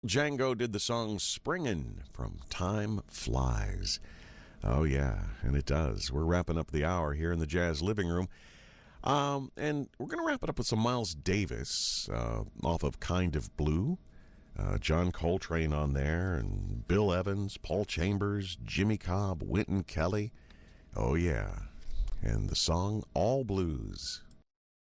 Django did the song Springin' from Time Flies. Oh, yeah, and it does. We're wrapping up the hour here in the Jazz Living Room. And we're going to wrap it up with some Miles Davis off of Kind of Blue. John Coltrane on there, and Bill Evans, Paul Chambers, Jimmy Cobb, Wynton Kelly. Oh, yeah. And the song All Blues.